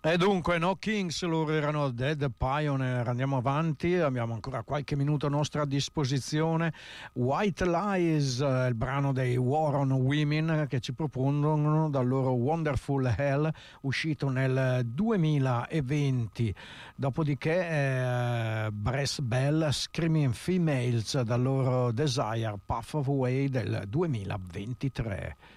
E dunque, no Kings, loro erano Dead Pioneer. Andiamo avanti, abbiamo ancora qualche minuto a nostra disposizione. White Lies, il brano dei War on Women, che ci propongono dal loro Wonderful Hell, uscito nel 2020. Dopodiché Breast Bell, Screaming Females, dal loro Desire Path of Way del 2023.